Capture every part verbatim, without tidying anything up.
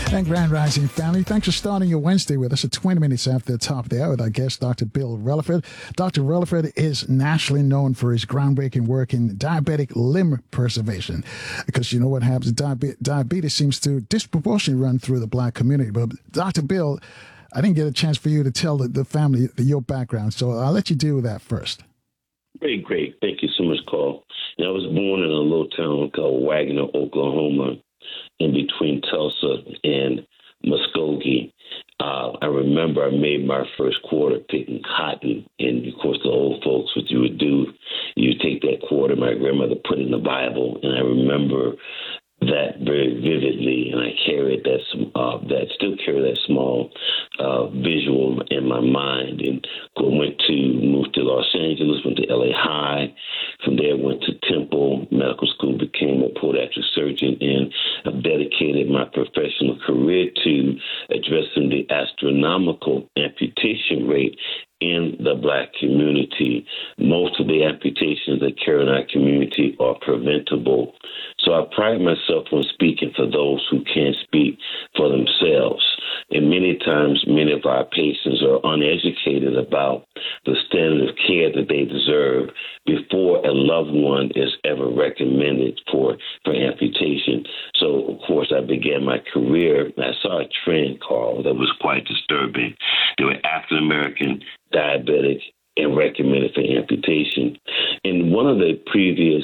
And Grand Rising family, thanks for starting your Wednesday with us at twenty minutes after the top of the hour with our guest, Doctor Bill Relaford. Doctor Relaford is nationally known for his groundbreaking work in diabetic limb preservation. Because you know what happens, Diabe- diabetes seems to disproportionately run through the black community. But Doctor Bill, I didn't get a chance for you to tell the, the family the, your background, so I'll let you deal with that first. Great, great. Thank you so much, Carl. And I was born in a little town called Wagner, Oklahoma, in between Tulsa and Muskogee. Uh, I remember I made my first quarter picking cotton. And, of course, the old folks, what you would do, you would take that quarter, my grandmother put it in the Bible. And I remember that very vividly, and I carried that, uh, that still carry that small uh, visual in my mind. And went to, moved to Los Angeles, went to L A High. From there, went to Temple Medical School, became a podiatric surgeon, and I've dedicated my professional career to addressing the astronomical amputation rate in the black community. Most of the amputations that occur in our community are preventable. So I pride myself on speaking for those who can't speak for themselves. And many times, many of our patients are uneducated about the standard of care that they deserve before a loved one is ever recommended for, for amputation. So, of course, I began my career, and I saw a trend, Carl, that was quite disturbing. There were African-American diabetic and recommended for amputation. And one of the previous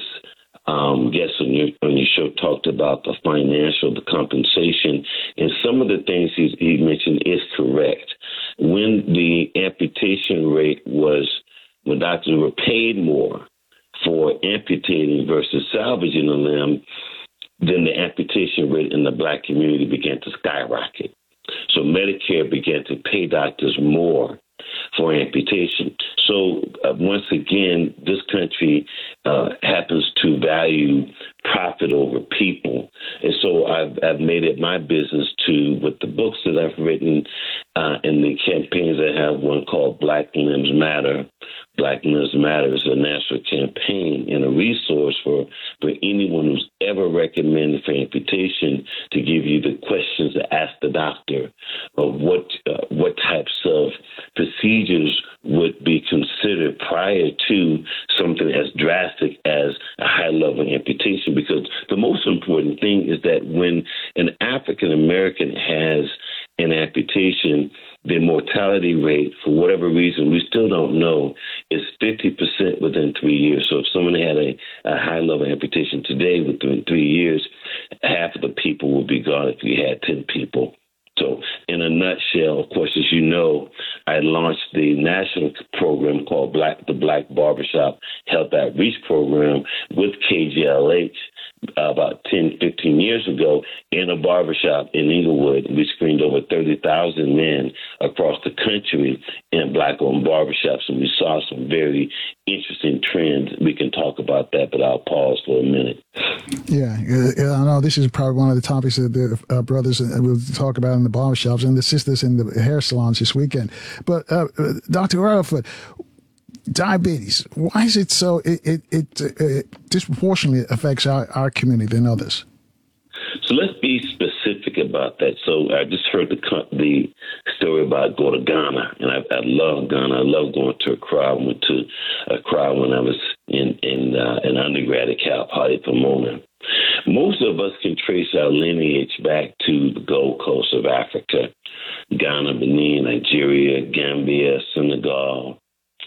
um, guests on your, on your show talked about the financial, the compensation, and some of the things he, he mentioned is correct. When the amputation rate was, when doctors were paid more for amputating versus salvaging a limb, then the amputation rate in the black community began to skyrocket. So Medicare began to pay doctors more for amputation. So uh, once again, this country uh, happens to value profit over people. And so I've, I've made it my business to, with the books that I've written uh, and the campaigns, I have one called Black Limbs Matter. Black Lives Matter is a national campaign and a resource for, for anyone who's ever recommended for amputation to give you the questions to ask the doctor of what uh, what types of procedures would be considered prior to something as drastic as a high-level amputation. Because the most important thing is that when an African American has an amputation, the mortality rate, for whatever reason, we still don't know, is fifty percent within three years. So if someone had a, a high-level amputation today, within three years, half of the people would be gone if you had ten people. So in a nutshell, of course, as you know, I launched the national program called Black the Black Barbershop Health Outreach Program with K G L H uh, about ten, fifteen years ago in a barbershop in Inglewood. We screened over thirty thousand men across the country in black-owned barbershops, and we saw some very interesting trends. We can talk about that, but I'll pause for a minute. Yeah, I know this is probably one of the topics that the uh, brothers will talk about in the barbershops and the sisters in the hair salons this weekend. But uh, Doctor Relaford, diabetes, why is it so, it, it, it, it disproportionately affects our, our community than others? So let's be specific about that. So I just heard the the story about going to Ghana, and I, I love Ghana. I love going to Accra. I went to Accra when I was in, in uh, an undergrad at Cal Poly Pomona. Most of us can trace our lineage back to the Gold Coast of Africa, Ghana, Benin, Nigeria, Gambia, Senegal.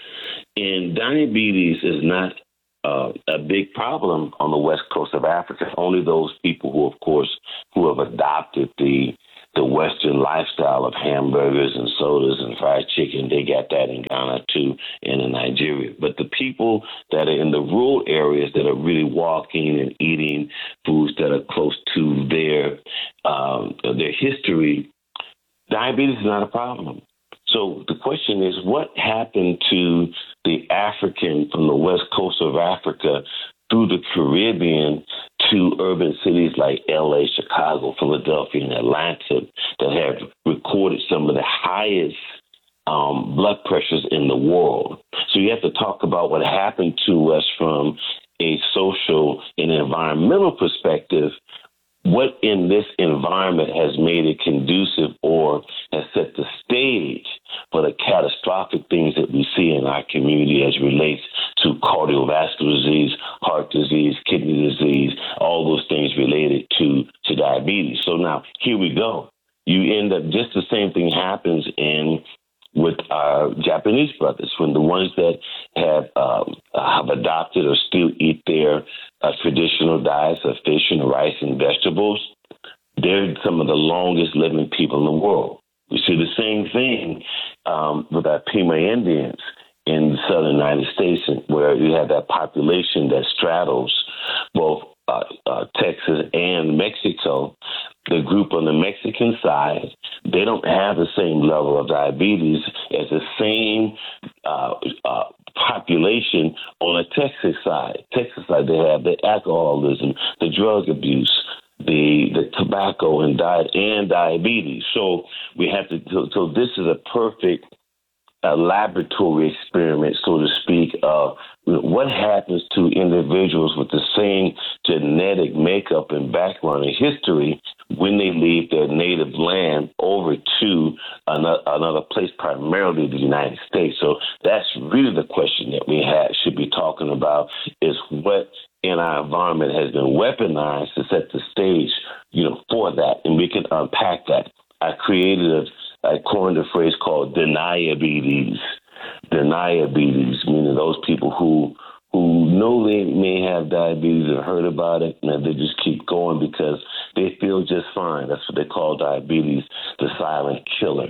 And diabetes is not Uh, a big problem on the west coast of Africa. Only those people who, of course, who have adopted the the Western lifestyle of hamburgers and sodas and fried chicken, they got that in Ghana too and in Nigeria. But the people that are in the rural areas that are really walking and eating foods that are close to their um, their history, diabetes is not a problem. So the question is, what happened to the African from the west coast of Africa through the Caribbean to urban cities like L A, Chicago, Philadelphia, and Atlanta that have recorded some of the highest um, blood pressures in the world? So you have to talk about what happened to us from a social and environmental perspective what in this environment has made it conducive or has set the stage for the catastrophic things that we see in our community as relates to cardiovascular disease, heart disease, kidney disease, all those things related to, to diabetes. So now here we go. You end up just the same thing happens in with our Japanese brothers, when the ones that have um, have adopted or still eat their uh, traditional diets of fish and rice and vegetables, they're some of the longest living people in the world. We see the same thing um, with our Pima Indians in the southern United States, where you have that population that straddles both uh, uh, Texas and Mexico. The group on the Mexican side, they don't have the same level of diabetes as the same uh, uh, population on the Texas side. Texas side, they have the alcoholism, the drug abuse, the the tobacco and diet and diabetes. So we have to. So, so this is a perfect uh, laboratory experiment, so to speak, of what happens to individuals with the same genetic makeup and background and history when they leave their native land over to another, another place, primarily the United States. So that's really the question that we have, should be talking about, is what in our environment has been weaponized to set the stage, you know, for that, and we can unpack that. I created a, I coined a phrase called deniabetes. Deniabetes, meaning those people who who know they may have diabetes and heard about it, and they just keep going because they feel just fine. That's what they call diabetes, the silent killer.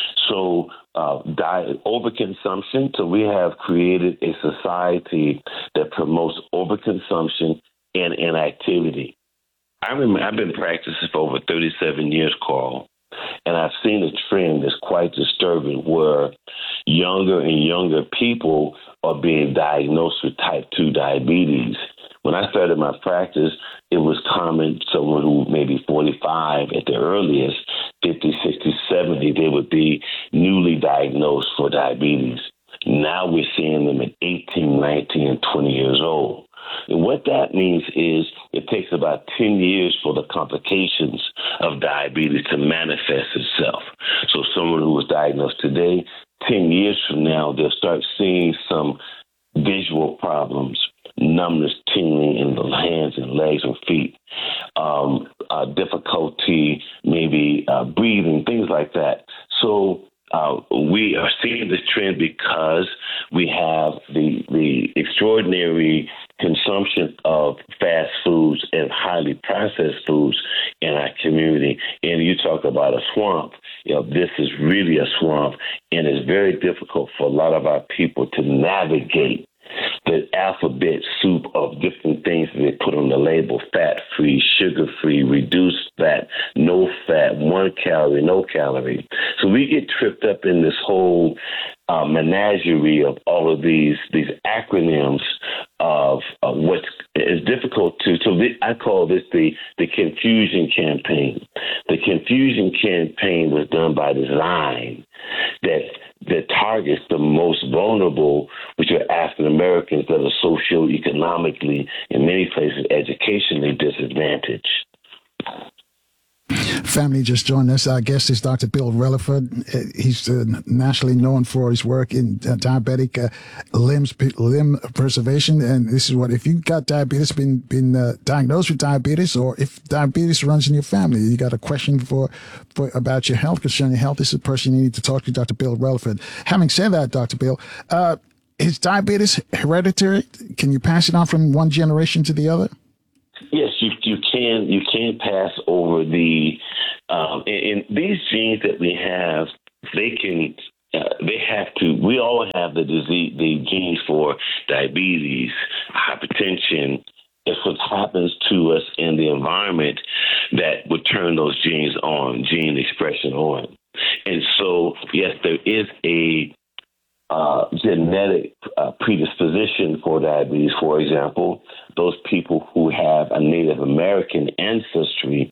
So uh, diet overconsumption. So we have created a society that promotes overconsumption and inactivity. I remember I've been practicing for over thirty-seven years, Carl, and I've seen a trend that's quite disturbing where younger and younger people are being diagnosed with type two diabetes. When I started my practice, it was common, someone who maybe forty-five at the earliest, fifty, sixty, seventy, they would be newly diagnosed for diabetes. Now we're seeing them at eighteen, nineteen, and twenty years old. And what that means is it takes about ten years for the complications of diabetes to manifest itself. So someone who was diagnosed today, ten years from now, they'll start seeing some visual problems, numbness, tingling in the hands and legs and feet, um, uh, difficulty, maybe uh, breathing, things like that. So uh, we are seeing this trend because we have the the extraordinary consumption of fast foods and highly processed foods in our community. And you talk about a swamp. You know, this is really a swamp, and it's very difficult for a lot of our people to navigate the alphabet soup of different things that they put on the label: fat-free, sugar-free, reduced fat, no fat, one calorie, no calorie. So we get tripped up in this whole uh, menagerie of all of these these acronyms of, of what is difficult to. So th- I call this the the confusion campaign. The confusion campaign was done by design that that targets the most vulnerable, which are African Americans that are socioeconomically, in many places, educationally disadvantaged. Family just joined us. Our guest is Doctor Bill Relaford. He's uh, nationally known for his work in uh, diabetic uh, limbs, limb preservation. And this is what, if you got diabetes, been been uh, diagnosed with diabetes, or if diabetes runs in your family, you got a question for, for about your health, concern your health, this is the person you need to talk to, Doctor Bill Relaford. Having said that, Doctor Bill, uh, is diabetes hereditary? Can you pass it on from one generation to the other? Yes, you you can you can pass over the um, and, and these genes that we have. They can uh, they have to. We all have the disease, the genes for diabetes, hypertension. It's what happens to us in the environment that would turn those genes on, gene expression on. And so, yes, there is a Uh, genetic uh, predisposition for diabetes. For example, those people who have a Native American ancestry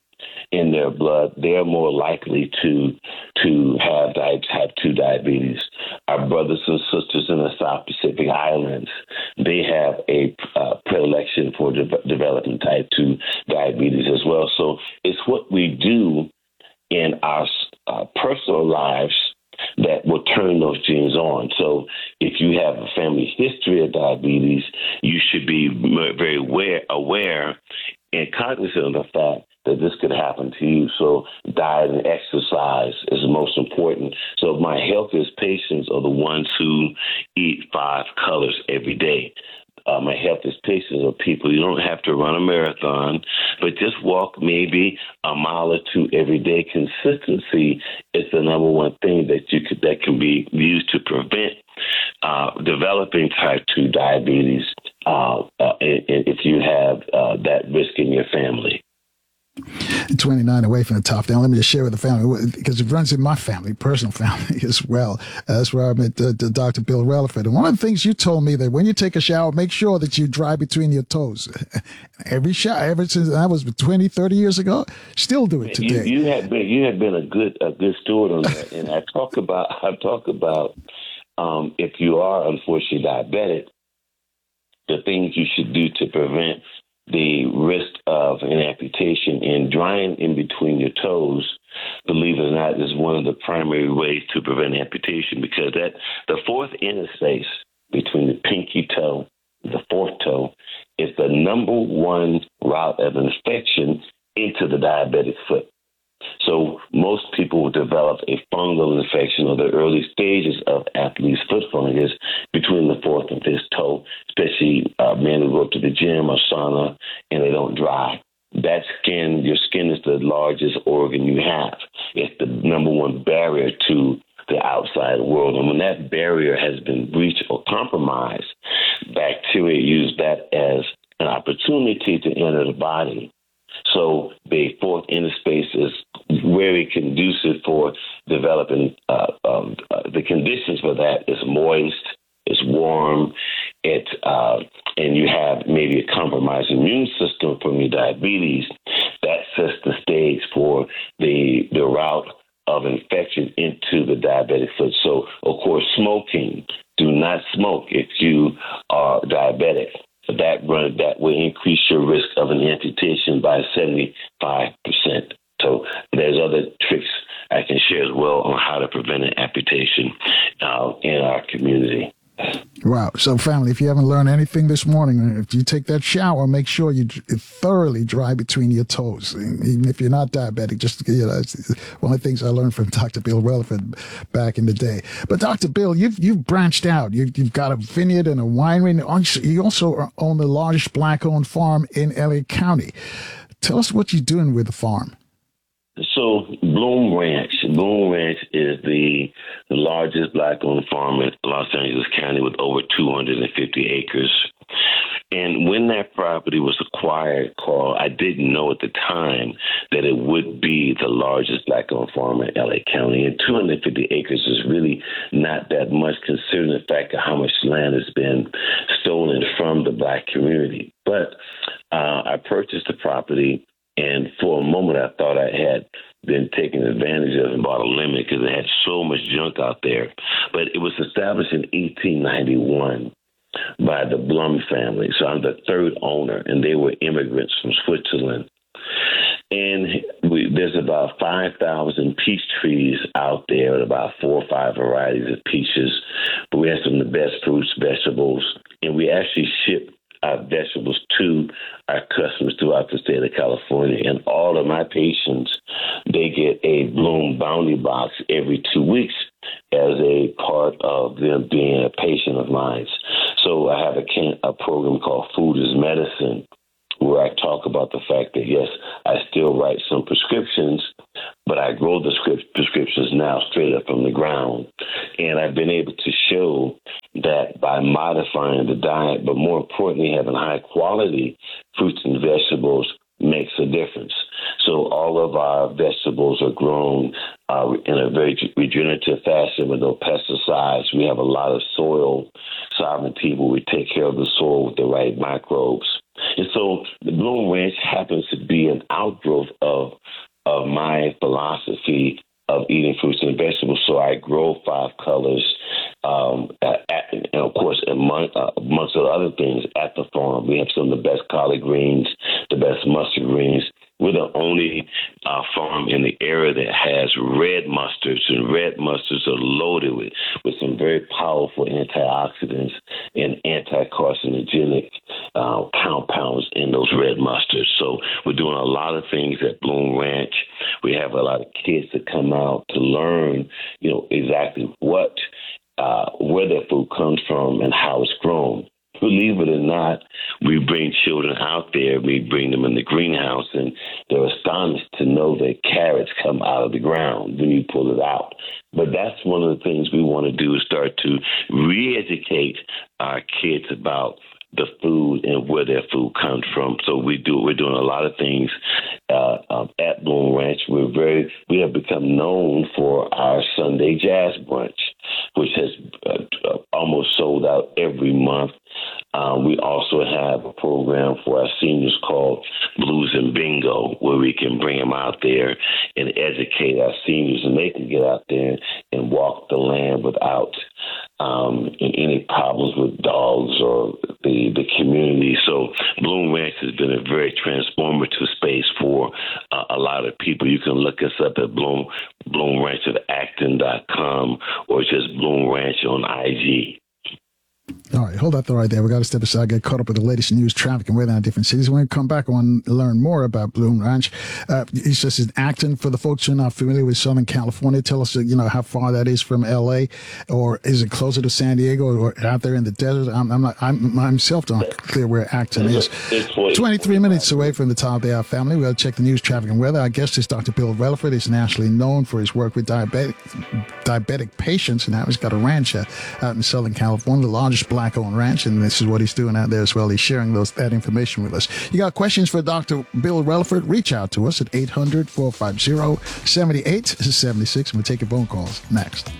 in their blood, they're more likely to to have type two diabetes. Our brothers and sisters in the South Pacific Islands, they have a uh, predilection for de- developing type two diabetes as well. So it's what we do in our uh, personal lives that will turn those genes on. So if you have a family history of diabetes, you should be very aware, aware and cognizant of the fact that this could happen to you. So diet and exercise is the most important. So my healthiest patients are the ones who eat five colors every day. Uh, my healthiest patients are people you don't have to run a marathon, but just walk maybe a mile or two every day. Consistency is the number one thing that you could that can be used to prevent uh, developing type two diabetes uh, uh, if you have uh, that risk in your family. twenty-nine away from the top down. Let me just share with the family, because it runs in my family, personal family as well. Uh, that's where I met uh, Doctor Bill Relaford. And one of the things you told me that when you take a shower, make sure that you dry between your toes. Every shower, ever since that was twenty, thirty years ago, still do it today. You, you have been you have been a good a good steward on that. And I talk about I talk about um, if you are unfortunately diabetic, the things you should do to prevent the risk of an amputation. And drying in between your toes, believe it or not, is one of the primary ways to prevent amputation, because that the fourth interspace between the pinky toe and the fourth toe is the number one route of infection into the diabetic foot. So most people will develop a fungal infection or the early stages of athlete's foot fungus between the fourth and fifth toe, especially uh, men who go to the gym or sauna and they don't dry. That skin, your skin is the largest organ you have. It's the number one barrier to the outside world. And when that barrier has been breached or compromised, bacteria use that as an opportunity to enter the body. So the fourth interspace is very conducive for developing uh, um, uh, the conditions for that is moist, it's warm, it uh, and you have maybe a compromised immune system from your diabetes. That sets the stage for the the route of infection into the diabetic foot. So, of course, smoking. Do not smoke if you are diabetic. That run that will increase your risk of an amputation by seventy-five percent. So there's other tricks I can share as well on how to prevent an amputation uh, in our community. Wow. So, family, if you haven't learned anything this morning, if you take that shower, make sure you thoroughly dry between your toes. Even if you're not diabetic, just, you know, it's one of the things I learned from Doctor Bill Relaford back in the day. But, Doctor Bill, you've you've branched out. You've, you've got a vineyard and a winery. You also own the largest black-owned farm in L A County. Tell us what you're doing with the farm. So Bloom Ranch, Bloom Ranch is the, the largest black-owned farm in Los Angeles County with over two hundred fifty acres. And when that property was acquired, Carl, I didn't know at the time that it would be the largest black-owned farm in L A County. And two hundred fifty acres is really not that much, considering the fact of how much land has been stolen from the black community. But uh, I purchased the property, and for a moment, I thought I had been taken advantage of and bought a limit because it had so much junk out there. But it was established in eighteen ninety-one by the Blum family. So I'm the third owner, and they were immigrants from Switzerland. And we, there's about five thousand peach trees out there, and about four or five varieties of peaches. But we have some of the best fruits, vegetables, and we actually ship our vegetables to our customers throughout the state of California. And all of my patients, they get a Bloom Bounty Box every two weeks as a part of them being a patient of mine. So I have a, can- a program called Food is Medicine, where I talk about the fact that, yes, I still write some prescriptions, but I grow the script prescriptions now straight up from the ground. And I've been able to show that by modifying the diet, but more importantly, having high quality fruits and vegetables makes a difference. So all of our vegetables are grown uh, in a very regenerative fashion with no pesticides. We have a lot of soil sovereignty where we take care of the soil with the right microbes. And so the Bloom Ranch happens to be an outgrowth of philosophy of eating fruits and vegetables. So I grow five colors, um, at, and of course, among, uh, amongst other things, at the farm. We have some of the best collard greens, the best mustard greens. We're the only uh, farm in the area that has red mustards, and red mustards are loaded with, with some very powerful antioxidants and anti-carcinogenic uh, compounds in those red mustards. So we're doing a lot of things at Bloom Ranch. We have a lot of kids that come out to learn, you know, exactly what, uh, where their food comes from and how it's grown. Believe it or not, we bring children out there, we bring them in the greenhouse, and they're astonished to know that carrots come out of the ground when you pull it out. But that's one of the things we want to do, is start to re-educate our kids about the food and where their food comes from. So we do, we're doing a lot of things uh, um, at Bloom Ranch. We're very, we have become known for our Sunday jazz brunch, which has uh, almost sold out every month. Uh, we also have a program for our seniors called Blues and Bingo, where we can bring them out there and educate our seniors, and they can get out there and walk the land without um, any problems with dogs or the, the community. So Bloom Ranch has been a very transformative space for uh, a lot of people. You can look us up at Bloom, Bloom Ranch at acton dot com, or just Bloom Ranch on I G. All right, hold that thought right there. We got to step aside, get caught up with the latest news, traffic, and weather in different cities. When we come back, I want to learn more about Bloom Ranch. Uh, it's just in Acton. For the folks who are not familiar with Southern California, tell us, you know, how far that is from L A, or is it closer to San Diego, or out there in the desert? I'm, I'm not. I'm myself not clear where Acton is. twenty-three minutes away from the top of the hour, family. We'll check the news, traffic, and weather. Our guest is Doctor Bill Relaford. He's nationally known for his work with diabetic diabetic patients, and now he's got a ranch out in Southern California, the largest black-owned ranch, and this is what he's doing out there as well. He's sharing those that information with us. You got questions for Doctor Bill Relaford? Reach out to us at eight hundred, four five zero, seven eight seven six, and we'll take your phone calls next.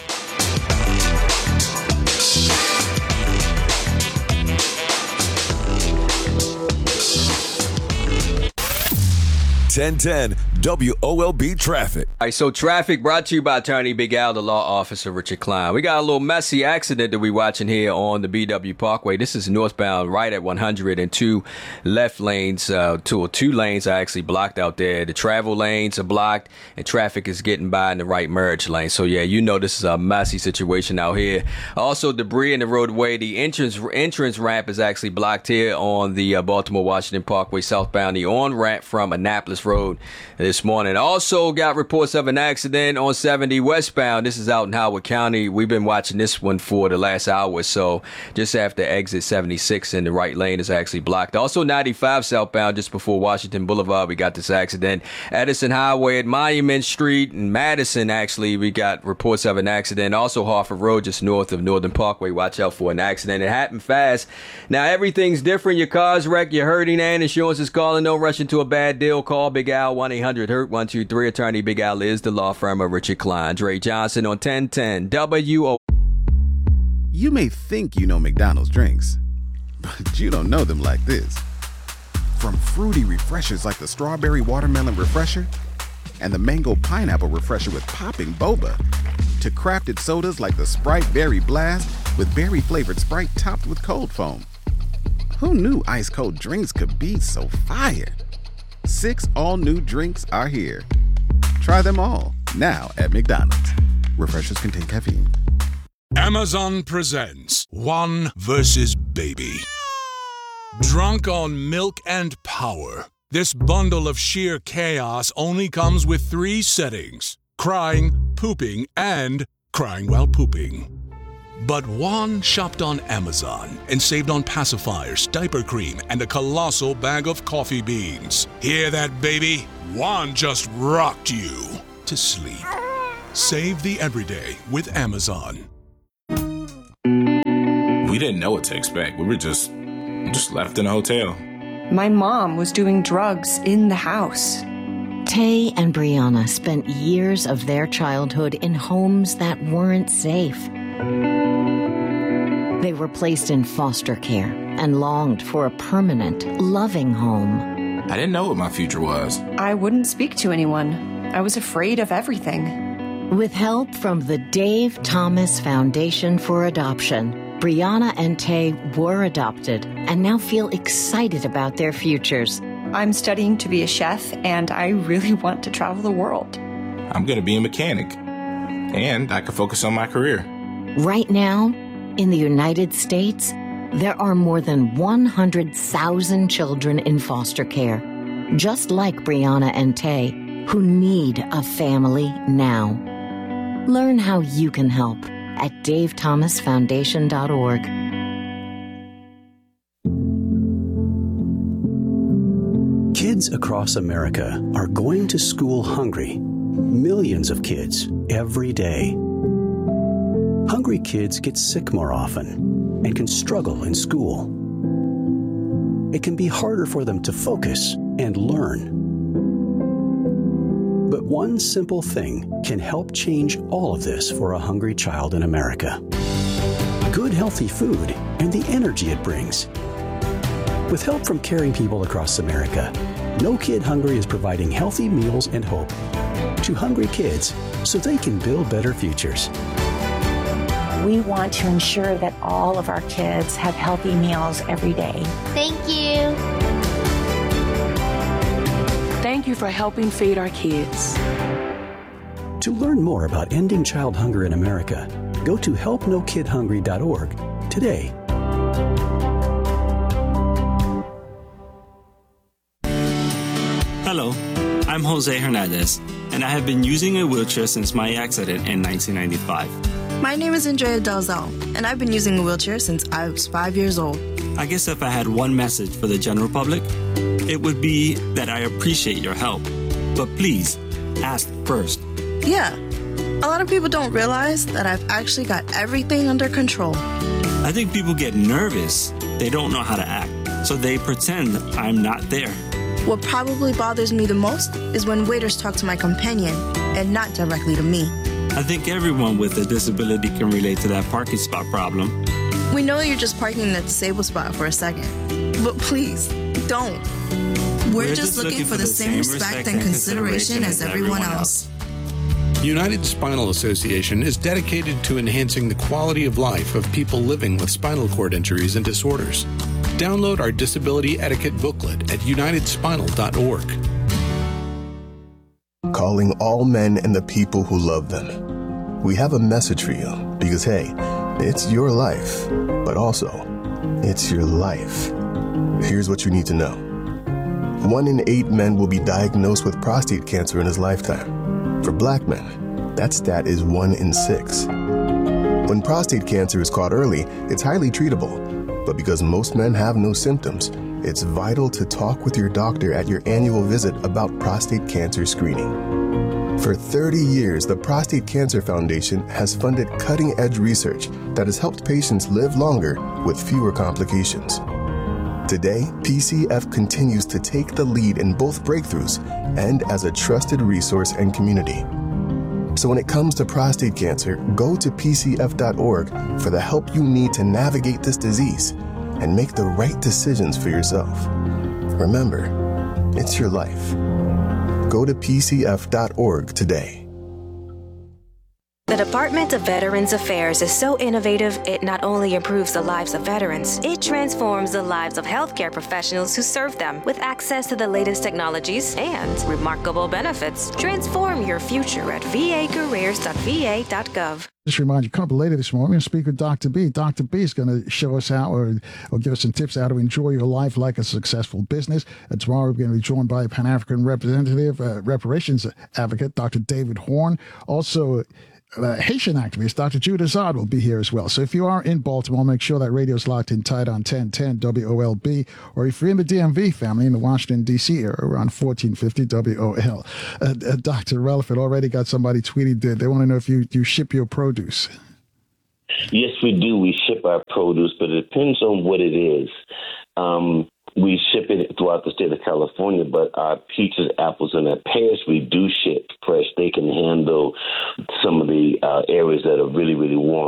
ten ten W O L B Traffic. All right, so traffic brought to you by Attorney Big Al, the law officer Richard Klein. We got a little messy accident that we're watching here on the B W Parkway. This is northbound right at one hundred, and two left lanes, uh, two, two lanes are actually blocked out there. The travel lanes are blocked, and traffic is getting by in the right merge lane. So, yeah, you know this is a messy situation out here. Also, debris in the roadway. The entrance entrance ramp is actually blocked here on the uh, Baltimore-Washington Parkway southbound. The on-ramp from Annapolis Road this morning. Also got reports of an accident on seventy westbound. This is out in Howard County. We've been watching this one for the last hour or so. Just after exit seventy-six, in the right lane is actually blocked. Also ninety-five southbound just before Washington Boulevard, we got this accident. Edison Highway at Monument Street and Madison, actually, we got reports of an accident. Also Harford Road just north of Northern Parkway. Watch out for an accident. It happened fast. Now everything's different. Your car's wrecked, you're hurting, and insurance is calling. Don't rush into a bad deal. Call Big Al, one eight hundred hurt one two three. Attorney Big Al is the law firm of Richard Klein. Dre Johnson on ten ten W O. You may think you know McDonald's drinks, but you don't know them like this. From fruity refreshers like the Strawberry Watermelon Refresher and the Mango Pineapple Refresher with popping boba, to crafted sodas like the Sprite Berry Blast with berry-flavored Sprite topped with cold foam. Who knew ice-cold drinks could be so fire? Six all-new drinks are here. Try them all, now at McDonald's. Refreshers contain caffeine. Amazon presents One versus Baby. Drunk on milk and power, this bundle of sheer chaos only comes with three settings: crying, pooping, and crying while pooping. But Juan shopped on Amazon and saved on pacifiers, diaper cream, and a colossal bag of coffee beans. Hear that, baby? Juan just rocked you to sleep. Save the everyday with Amazon. We didn't know what to expect. We were just, just left in a hotel. My mom was doing drugs in the house. Tay and Brianna spent years of their childhood in homes that weren't safe. They were placed in foster care and longed for a permanent, loving home. I didn't know what my future was. I wouldn't speak to anyone. I was afraid of everything. With help from the Dave Thomas Foundation for Adoption, Brianna and Tay were adopted and now feel excited about their futures. I'm studying to be a chef, and I really want to travel the world. I'm going to be a mechanic, and I can focus on my career. Right now, in the United States, there are more than one hundred thousand children in foster care, just like Brianna and Tay, who need a family now. Learn how you can help at dave thomas foundation dot org. Kids across America are going to school hungry. Millions of kids every day. Hungry kids get sick more often and can struggle in school. It can be harder for them to focus and learn. But one simple thing can help change all of this for a hungry child in America. Good, healthy food and the energy it brings. With help from caring people across America, No Kid Hungry is providing healthy meals and hope to hungry kids so they can build better futures. We want to ensure that all of our kids have healthy meals every day. Thank you. Thank you for helping feed our kids. To learn more about ending child hunger in America, go to help no kid hungry dot org today. Hello, I'm Jose Hernandez, and I have been using a wheelchair since my accident in nineteen ninety-five. My name is Andrea Dalzell, and I've been using a wheelchair since I was five years old. I guess if I had one message for the general public, it would be that I appreciate your help. But please, ask first. Yeah, a lot of people don't realize that I've actually got everything under control. I think people get nervous. They don't know how to act, so they pretend I'm not there. What probably bothers me the most is when waiters talk to my companion and not directly to me. I think everyone with a disability can relate to that parking spot problem. We know you're just parking in the disabled spot for a second, but please, don't. We're, We're just, just looking, looking for the same respect and consideration as everyone else. United Spinal Association is dedicated to enhancing the quality of life of people living with spinal cord injuries and disorders. Download our disability etiquette booklet at united spinal dot org. Calling all men and the people who love them. We have a message for you because, hey, it's your life, but also, it's your life. Here's what you need to know. One in eight men will be diagnosed with prostate cancer in his lifetime. For black men, that stat is one in six. When prostate cancer is caught early, it's highly treatable. But because most men have no symptoms, it's vital to talk with your doctor at your annual visit about prostate cancer screening. For thirty years, the Prostate Cancer Foundation has funded cutting-edge research that has helped patients live longer with fewer complications. Today, P C F continues to take the lead in both breakthroughs and as a trusted resource and community. So when it comes to prostate cancer, go to p c f dot org for the help you need to navigate this disease and make the right decisions for yourself. Remember, it's your life. Go to p c f dot org today. The Department of Veterans Affairs is so innovative, it not only improves the lives of veterans, it transforms the lives of healthcare professionals who serve them with access to the latest technologies and remarkable benefits. Transform your future at v a careers dot v a dot gov. Just remind you, coming up later this morning, we're going to speak with Doctor B. Doctor B is going to show us how, or, or give us some tips how to enjoy your life like a successful business. And tomorrow we're going to be joined by Pan-African representative, uh, reparations advocate, Doctor David Horn. Also, Uh, Haitian activist Doctor Jude Azad will be here as well. So if you are in Baltimore, make sure that radio's locked in tight on ten ten W O L B, or if you're in the D M V family in the Washington, D C area, around fourteen fifty W O L. Uh, uh, Doctor Relaford already got somebody tweeted that they want to know if you, you ship your produce. Yes, we do. We ship our produce, but it depends on what it is. Um, we ship it throughout the state of California, but our peaches, apples, and our pears, we do ship fresh. They can handle some of the uh, areas that are really, really warm.